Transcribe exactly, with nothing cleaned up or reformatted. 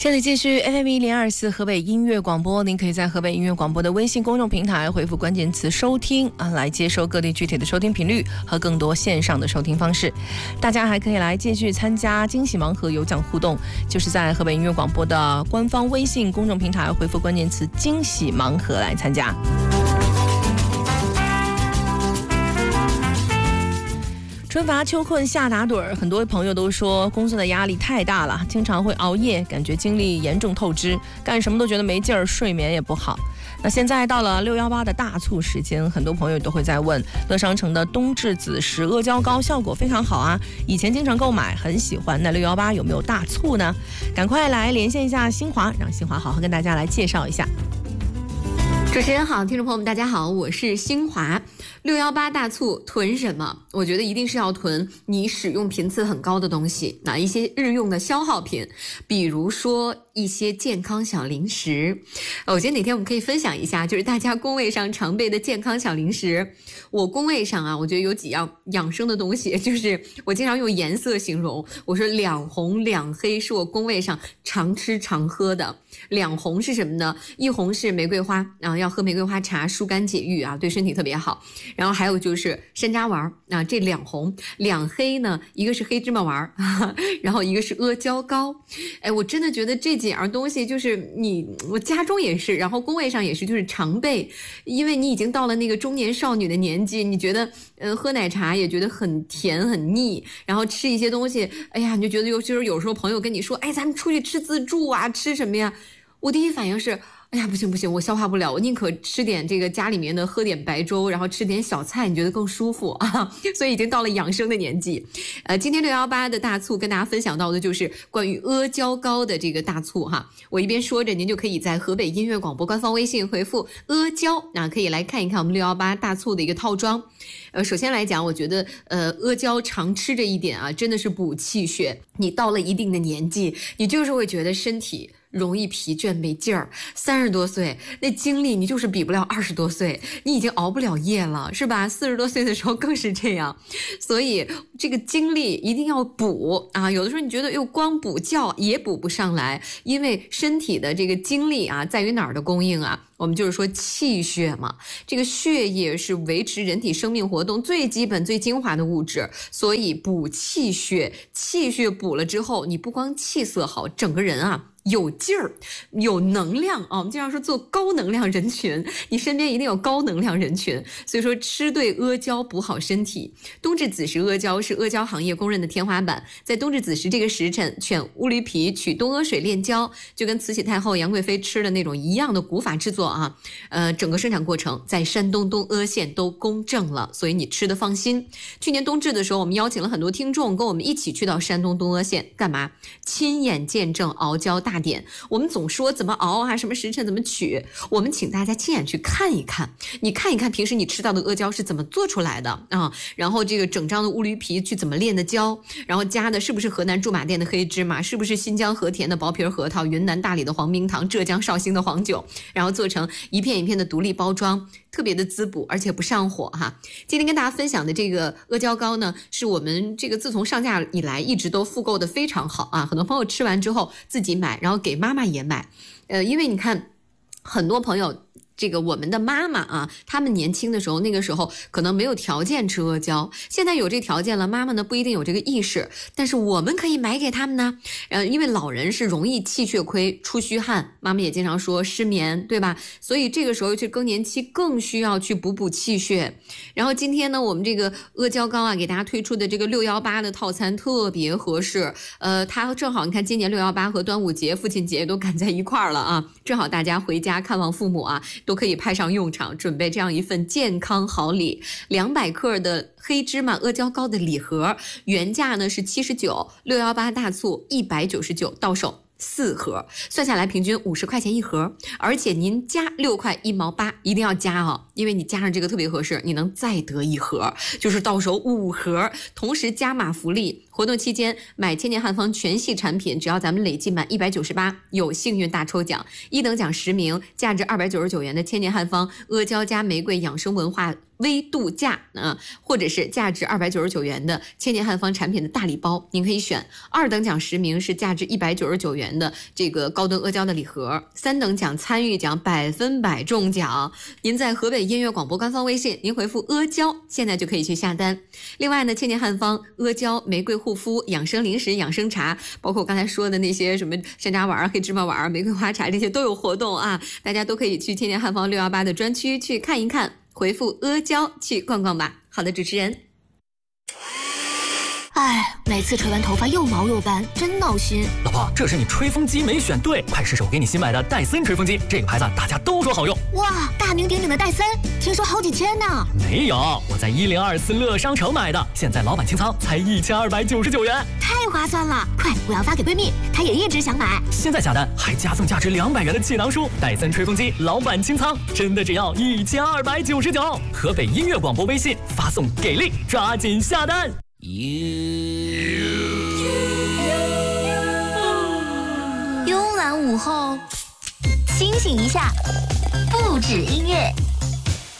这里继续 F M 一零二四河北音乐广播，您可以在河北音乐广播的微信公众平台回复关键词收听啊，来接收各地具体的收听频率和更多线上的收听方式。大家还可以来继续参加惊喜盲盒有奖互动，就是在河北音乐广播的官方微信公众平台回复关键词惊喜盲盒来参加。春乏秋困夏打盹儿，很多朋友都说工作的压力太大了，经常会熬夜，感觉精力严重透支，干什么都觉得没劲儿，睡眠也不好。那现在到了六一八的大促时间，很多朋友都会在问，乐商城的冬至子时阿胶糕效果非常好啊，以前经常购买，很喜欢，那六一八有没有大促呢？赶快来连线一下新华，让新华好好跟大家来介绍一下。 主持人好，听众朋友们大家好，我是新华。六一八大促囤什么？我觉得一定是要囤你使用频次很高的东西，哪一些日用的消耗品，比如说一些健康小零食。我觉得哪天我们可以分享一下，就是大家工位上常备的健康小零食。我工位上啊，我觉得有几样养生的东西，就是我经常用颜色形容，我说两红两黑是我工位上常吃常喝的。两红是什么呢？一红是玫瑰花啊，要喝玫瑰花茶疏肝解郁啊，对身体特别好。然后还有就是山楂丸啊，这两红。两黑呢，一个是黑芝麻丸啊，然后一个是阿胶糕。哎，我真的觉得这几样东西就是你我家中也是，然后工位上也是，就是常备。因为你已经到了那个中年少女的年纪，你觉得呃喝奶茶也觉得很甜很腻，然后吃一些东西，哎呀，你就觉得尤其是有时候朋友跟你说，哎，咱们出去吃自助啊，吃什么呀？我第一反应是，哎呀，不行不行，我消化不了，我宁可吃点这个家里面的，喝点白粥，然后吃点小菜，你觉得更舒服啊？所以已经到了养生的年纪。呃，今天六一八的大促跟大家分享到的就是关于阿胶糕的这个大促哈。我一边说着，您就可以在河北音乐广播官方微信回复阿胶，那可以来看一看我们六一八大促的一个套装。呃，首先来讲，我觉得呃阿胶常吃这一点啊，真的是补气血。你到了一定的年纪，你就是会觉得身体容易疲倦没劲儿，三十多岁那精力你就是比不了二十多岁，你已经熬不了夜了，是吧？四十多岁的时候更是这样，所以这个精力一定要补啊！有的时候你觉得又光补觉也补不上来，因为身体的这个精力啊，在于哪儿的供应啊？我们就是说气血嘛，这个血液是维持人体生命活动最基本最精华的物质，所以补气血，气血补了之后，你不光气色好，整个人啊有劲儿，有能量啊！我们经常说做高能量人群，你身边一定有高能量人群。所以说吃对阿胶补好身体。冬至子时阿胶是阿胶行业公认的天花板，在冬至子时这个时辰，选乌驴皮取冬阿水炼胶，就跟慈禧太后杨贵妃吃的那种一样的古法制作啊。呃，整个生产过程在山东东阿县都公证了，所以你吃的放心。去年冬至的时候，我们邀请了很多听众跟我们一起去到山东东阿县干嘛？亲眼见证熬胶大典。我们总说怎么熬啊，什么时辰怎么取，我们请大家亲眼去看一看，你看一看平时你吃到的阿胶是怎么做出来的啊，然后这个整张的乌驴皮去怎么炼的胶，然后加的是不是河南驻马店的黑芝麻，是不是新疆和田的薄皮核桃，云南大理的黄冰糖，浙江绍兴的黄酒，然后做成一片一片的独立包装，特别的滋补，而且不上火哈。今天跟大家分享的这个阿胶糕呢，是我们这个自从上架以来一直都复购的非常好啊，很多朋友吃完之后自己买，然后给妈妈也买。呃，因为你看很多朋友这个我们的妈妈啊，他们年轻的时候，那个时候可能没有条件吃阿胶，现在有这条件了，妈妈呢不一定有这个意识，但是我们可以买给他们呢。呃，因为老人是容易气血亏、出虚汗，妈妈也经常说失眠，对吧？所以这个时候去更年期更需要去补补气血。然后今天呢，我们这个阿胶糕啊，给大家推出的这个六一八的套餐特别合适。呃，它正好你看今年六一八和端午节、父亲节都赶在一块儿了啊，正好大家回家看望父母啊，都可以派上用场，准备这样一份健康好礼。两百克的黑芝麻阿胶糕的礼盒，原价呢是七十九，六一八大促一百九十九，到手四盒，算下来平均五十块钱一盒，而且您加六块一毛八，一定要加哦，因为你加上这个特别合适，你能再得一盒，就是到手五盒，同时加码福利。活动期间买千年汉方全系产品，只要咱们累计满一百九十八，有幸运大抽奖，一等奖十名，价值二百九十九元的千年汉方阿胶加玫瑰养生文化微度假啊，或者是价值二百九十九元的千年汉方产品的大礼包，您可以选。二等奖十名是价值一百九十九元的这个高端阿胶的礼盒，三等奖参与奖百分百中奖。您在河北音乐广播官方微信，您回复阿胶，现在就可以去下单。另外呢，千年汉方阿胶玫瑰护肤、养生零食、养生茶，包括我刚才说的那些什么山楂丸、黑芝麻丸、玫瑰花茶，这些都有活动啊，大家都可以去千年汉方六一八的专区去看一看，回复阿胶去逛逛吧。好的，主持人。 哎，每次吹完头发又毛又干，真闹心。 老婆，这是你吹风机没选对，快试试我给你新买的戴森吹风机，这个牌子大家都说好用。 哇，大名鼎鼎的戴森，听说好几千呢。 没有，我在一零二四乐商城买的，现在老板清仓才一千二百九十九元， 太划算了！快，我要发给闺蜜，她也一直想买。 现在下单还加送价值两百元的气囊书，戴森吹风机老板清仓，真的只要一千二百九十九。河北音乐广播微信发送给力，抓紧下单。 慵懒午后，清醒一下，不止音乐。